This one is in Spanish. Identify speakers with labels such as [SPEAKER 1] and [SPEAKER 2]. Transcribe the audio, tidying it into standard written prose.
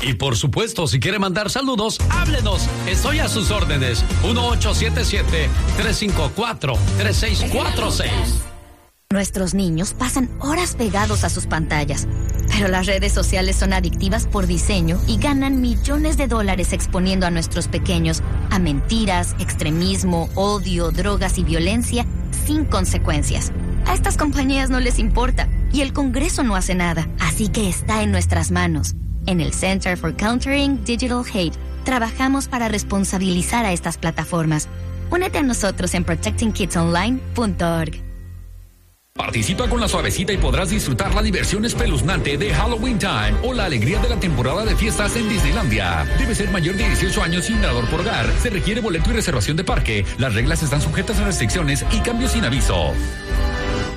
[SPEAKER 1] Y por supuesto, si quiere mandar saludos, háblenos. Estoy a sus órdenes. 1877-354-3646.
[SPEAKER 2] Nuestros niños pasan horas pegados a sus pantallas, pero las redes sociales son adictivas por diseño y ganan millones de dólares exponiendo a nuestros pequeños a mentiras, extremismo, odio, drogas y violencia sin consecuencias. A estas compañías no les importa y el Congreso no hace nada, así que está en nuestras manos. En el Center for Countering Digital Hate, trabajamos para responsabilizar a estas plataformas. Únete a nosotros en protectingkidsonline.org.
[SPEAKER 3] Participa con la Suavecita y podrás disfrutar la diversión espeluznante de Halloween Time o la alegría de la temporada de fiestas en Disneylandia. Debe ser mayor de 18 años sin dador por hogar. Se requiere boleto y reservación de parque. Las reglas están sujetas a restricciones y cambios sin aviso.